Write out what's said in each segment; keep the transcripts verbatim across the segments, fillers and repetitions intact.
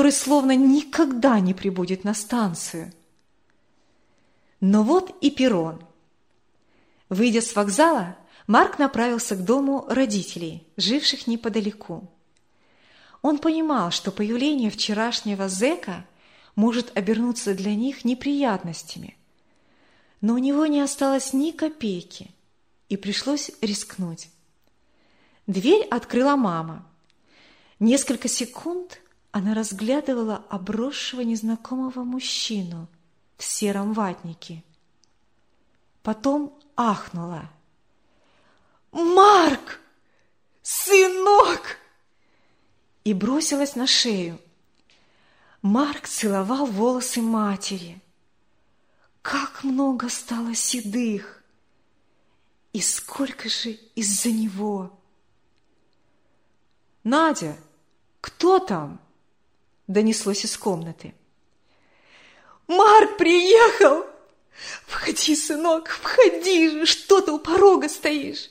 который словно никогда не прибудет на станцию. Но вот и перрон. Выйдя с вокзала, Марк направился к дому родителей, живших неподалеку. Он понимал, что появление вчерашнего зэка может обернуться для них неприятностями, но у него не осталось ни копейки, и пришлось рискнуть. Дверь открыла мама. Несколько секунд она разглядывала обросшего незнакомого мужчину в сером ватнике. Потом ахнула. «Марк! Сынок!» И бросилась на шею. Марк целовал волосы матери. Как много стало седых! И сколько же из-за него! «Надя, кто там?» – донеслось из комнаты. «Марк приехал! Входи, сынок, входи же, что ты у порога стоишь?»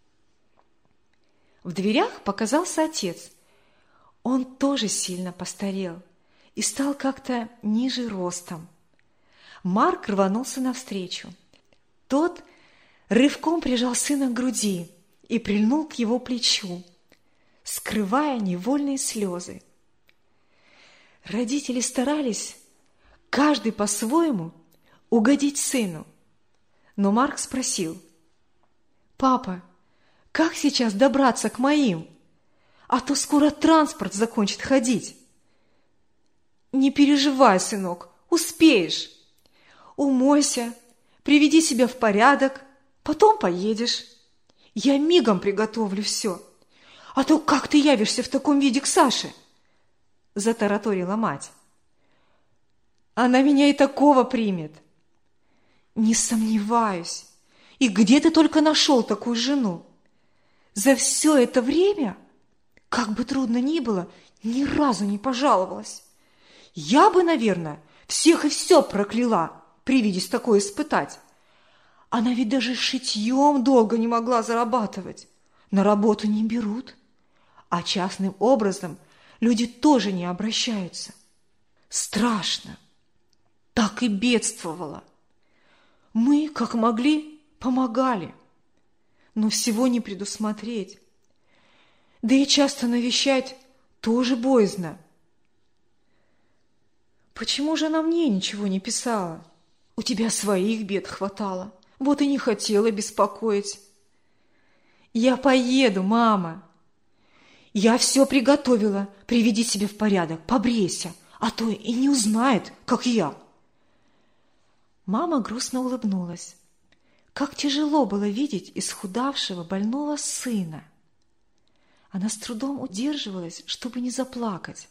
В дверях показался отец. Он тоже сильно постарел и стал как-то ниже ростом. Марк рванулся навстречу. Тот рывком прижал сына к груди и прильнул к его плечу, скрывая невольные слезы. Родители старались, каждый по-своему, угодить сыну. Но Марк спросил: «Папа, как сейчас добраться к моим? А то скоро транспорт закончит ходить». «Не переживай, сынок, успеешь. Умойся, приведи себя в порядок, потом поедешь. Я мигом приготовлю все. А то как ты явишься в таком виде к Саше?» – затараторила мать. «Она меня и такого примет». «Не сомневаюсь. И где ты только нашел такую жену? За все это время, как бы трудно ни было, ни разу не пожаловалась. Я бы, наверное, всех и все прокляла, привидясь такое испытать. Она ведь даже шитьем долго не могла зарабатывать. На работу не берут, а частным образом люди тоже не обращаются. Страшно. Так и бедствовала. Мы, как могли, помогали, но всего не предусмотреть. Да и часто навещать тоже боязно. Почему же она мне ничего не писала? У тебя своих бед хватало, вот и не хотела беспокоить». «Я поеду, мама. Я все приготовила, приведи себя в порядок, побрейся, а то и не узнает, как я». Мама грустно улыбнулась. Как тяжело было видеть исхудавшего больного сына. Она с трудом удерживалась, чтобы не заплакать.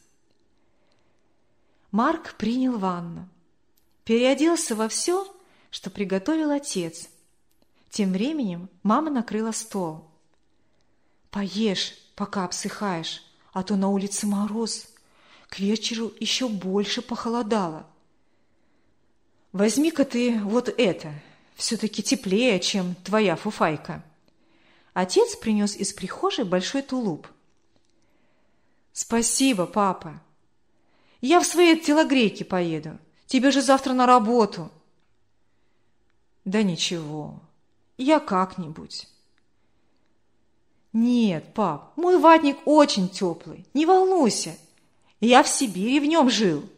Марк принял ванну, переоделся во все, что приготовил отец. Тем временем мама накрыла стол. «Поешь, пока обсыхаешь, а то на улице мороз. К вечеру еще больше похолодало. Возьми-ка ты вот это, все-таки теплее, чем твоя фуфайка». Отец принес из прихожей большой тулуп. «Спасибо, папа. Я в своей телогрейке поеду. Тебе же завтра на работу». «Да ничего, я как-нибудь». «Нет, пап, мой ватник очень теплый, не волнуйся. Я в Сибири в нем жил».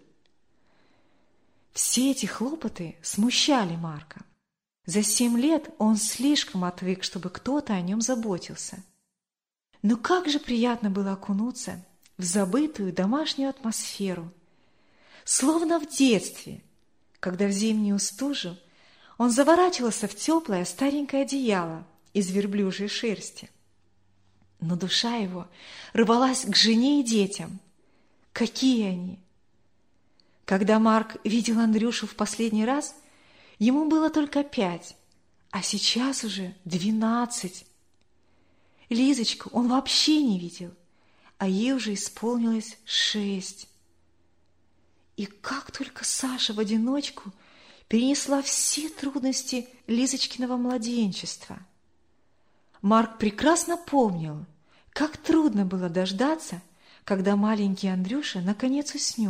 Все эти хлопоты смущали Марка. За семь лет он слишком отвык, чтобы кто-то о нем заботился. Но как же приятно было окунуться в забытую домашнюю атмосферу, словно в детстве, когда в зимнюю стужу он заворачивался в теплое старенькое одеяло из верблюжьей шерсти. Но душа его рвалась к жене и детям. Какие они! Когда Марк видел Андрюшу в последний раз, ему было только пять, а сейчас уже двенадцать. Лизочку он вообще не видел, а ей уже исполнилось шесть. И как только Саша в одиночку перенесла все трудности Лизочкиного младенчества. Марк прекрасно помнил, как трудно было дождаться, когда маленький Андрюша наконец уснет.